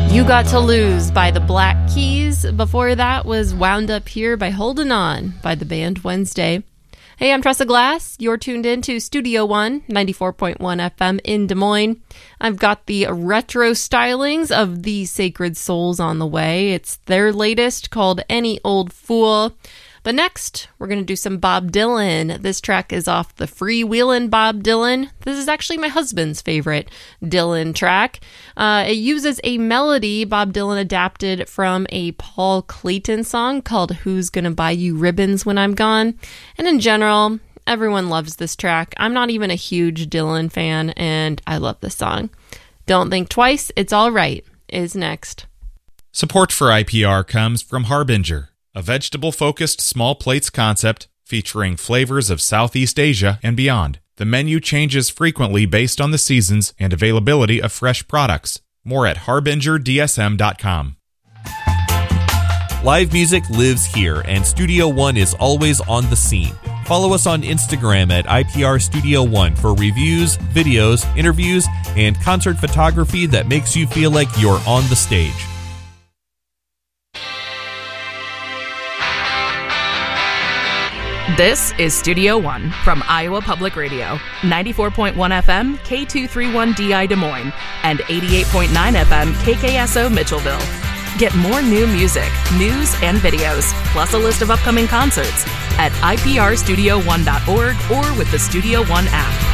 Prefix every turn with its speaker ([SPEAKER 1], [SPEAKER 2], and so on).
[SPEAKER 1] You Got to Lose by the Black Keys. Before that was Wound Up Here by Holding On by the band Wednesday. Hey, I'm Tressa Glass. You're tuned in to Studio One, 94.1 FM in Des Moines. I've got the retro stylings of The Sacred Souls on the way. It's their latest called Any Old Fool. But next, we're going to do some Bob Dylan. This track is off the Freewheelin' Bob Dylan. This is actually my husband's favorite Dylan track. It uses a melody Bob Dylan adapted from a Paul Clayton song called Who's Gonna Buy You Ribbons When I'm Gone? And in general, everyone loves this track. I'm not even a huge Dylan fan, and I love this song. Don't Think Twice, It's All Right is next.
[SPEAKER 2] Support for IPR comes from Harbinger, a vegetable-focused small plates concept featuring flavors of Southeast Asia and beyond. The menu changes frequently based on the seasons and availability of fresh products. More at harbingerdsm.com.
[SPEAKER 3] Live music lives here, and Studio One is always on the scene. Follow us on Instagram at IPR Studio One for reviews, videos, interviews, and concert photography that makes you feel like you're on the stage.
[SPEAKER 4] This is Studio One from Iowa Public Radio, 94.1 FM, K231DI Des Moines, and 88.9 FM, KKSO Mitchellville. Get more new music, news, and videos, plus a list of upcoming concerts at iprstudio1.org or with the Studio One app.